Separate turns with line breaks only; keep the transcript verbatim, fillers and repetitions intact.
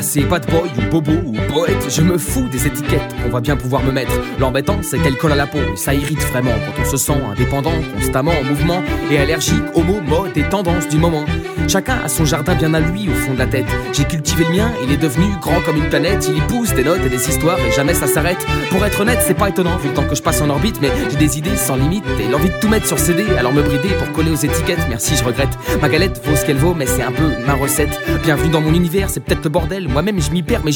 C'est pas de boy ou bobo ou poète, je me fous des étiquettes qu'on va bien pouvoir me mettre. L'embêtant c'est qu'elle colle à la peau et ça irrite vraiment quand on se sent indépendant, constamment en mouvement et allergique aux mots, modes et tendances du moment. Chacun a son jardin bien à lui au fond de la tête. J'ai cultivé le mien, il est devenu grand comme une planète. Il y pousse des notes et des histoires et jamais ça s'arrête. Pour être honnête, c'est pas étonnant vu le temps que je passe en orbite, mais j'ai des idées sans limite et l'envie de tout mettre sur C D. Alors me brider pour coller aux étiquettes, merci je regrette. Ma galette vaut ce qu'elle vaut mais c'est un peu ma recette. Bienvenue dans mon univers, c'est peut-être le bordel, moi-même je m'y perds mais